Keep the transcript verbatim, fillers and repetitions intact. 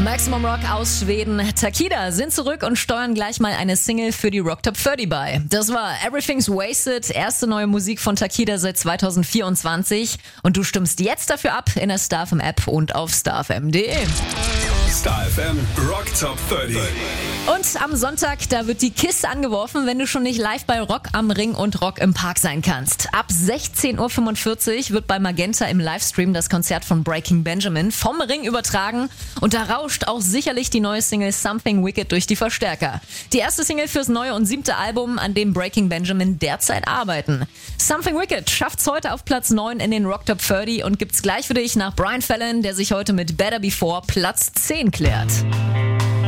Maximum Rock aus Schweden. Takida sind zurück und steuern gleich mal eine Single für die Rock Top dreißig bei. Das war Everything's Wasted, erste neue Musik von Takida seit zwanzig vierundzwanzig. Und du stimmst jetzt dafür ab in der StarFM App und auf starfm punkt de. StarFM Rock Top dreißig. Und am Sonntag, da wird die Kiste angeworfen, wenn du schon nicht live bei Rock am Ring und Rock im Park sein kannst. Ab sechzehn Uhr fünfundvierzig wird bei Magenta im Livestream das Konzert von Breaking Benjamin vom Ring übertragen. Und da rauscht auch sicherlich die neue Single Something Wicked durch die Verstärker. Die erste Single fürs neue und siebte Album, an dem Breaking Benjamin derzeit arbeiten. Something Wicked schafft's heute auf Platz neun in den Rock Top dreißig und gibt's gleich für dich nach Brian Fallon, der sich heute mit Better Before Platz zehn klärt.